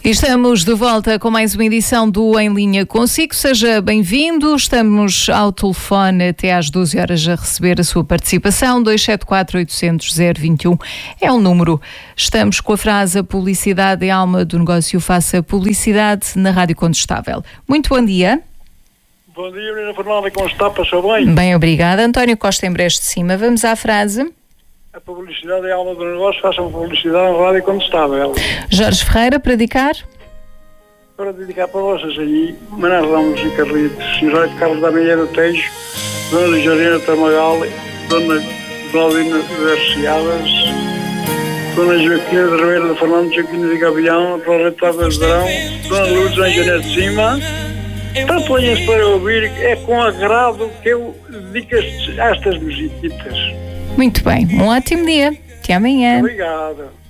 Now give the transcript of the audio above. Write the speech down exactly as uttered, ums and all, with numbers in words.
E estamos de volta com mais uma edição do Em Linha Consigo. Seja bem-vindo. Estamos ao telefone até às doze horas a receber a sua participação. dois sete quatro, oito zero zero, zero dois um é o número. Estamos com a frase: a publicidade é a alma do negócio. Faça publicidade na Rádio Condestável. Muito bom dia. Bom dia, Helena Fernanda, como está? Passou bem? Bem, obrigada. António Costa em Brejo de Cima. Vamos à frase. A publicidade é a alma do negócio, façam publicidade na Rádio Condestável. Jorge Ferreira, para dedicar? Para dedicar para vocês aí, Manuel Ramos e Carlitos, senhor Carlos da Meia do Tejo, Dona Jorina Tamagal, Dona Claudina Garciadas, Dona Joaquina de Ribeiro de Fernando, Joaquina de Gavião, Rosa Tavares de Drão, Dona Luz Angelina de Cima. Tanto ponhas para ouvir, é com agrado que eu dedico a estas musiquitas. Muito bem, um ótimo dia. Até amanhã. Obrigado.